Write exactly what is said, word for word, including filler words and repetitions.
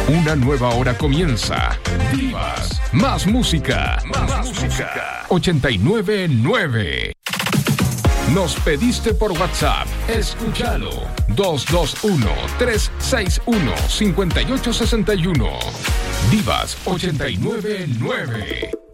Una nueva hora comienza. Divas, más música, más, más música. ochenta y nueve nueve. Nos pediste por WhatsApp. Escúchalo. dos dos uno, tres seis uno, cinco ocho seis uno. Divas ochenta y nueve nueve.